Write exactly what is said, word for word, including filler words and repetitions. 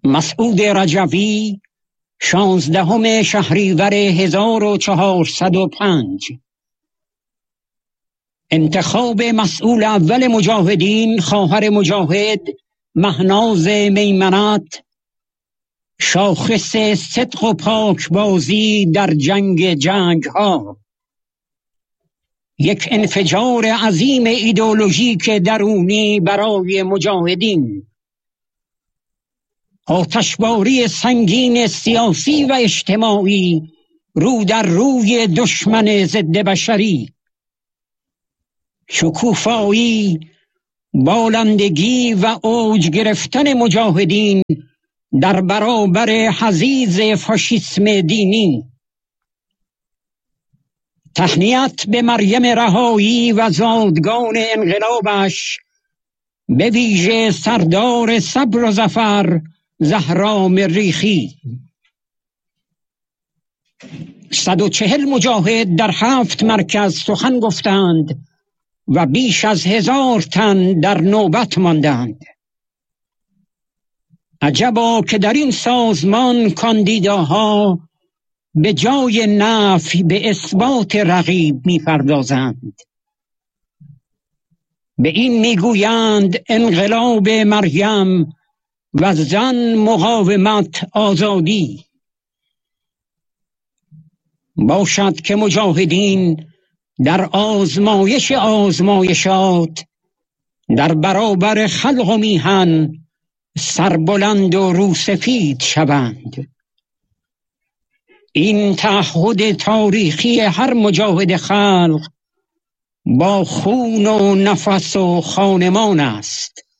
مسعود رجوی شانزدهم شهریور هزار و چهارصد و پنج. انتخاب مسئول اول مجاهدین، خواهر مجاهد مهناز میمنت، شاخص صدق و پاکبازی در جنگ جنگ ها. یک انفجار عظیم ایدئولوژیک درونی برای مجاهدین. آتشباری سنگین سیاسی و اجتماعی رو در روی دشمن ضد بشری. شکوفایی، بالندگی و اوج گرفتن مجاهدین در برابر حضیض فاشیسم دینی. تهنیت به مریم رهایی و زادگان انقلابش، به ویژه سردار صبر و ظفر زهرا مریخی. صد و چهل مجاهد در هفت مرکز سخن گفتند و بیش از هزار تن در نوبت ماندند. عجبا که در این سازمان کاندیداها به جای نفی به اثبات رقیب می‌پردازند. به این میگویند انقلاب مریم و زن مقاومت آزادی. باشد که مجاهدین در آزمایش آزمایشات در برابر خلق و میهن سربلند و روسفید شوند. این تعهد تاریخی هر مجاهد خلق با خون و نفس و خانمان است.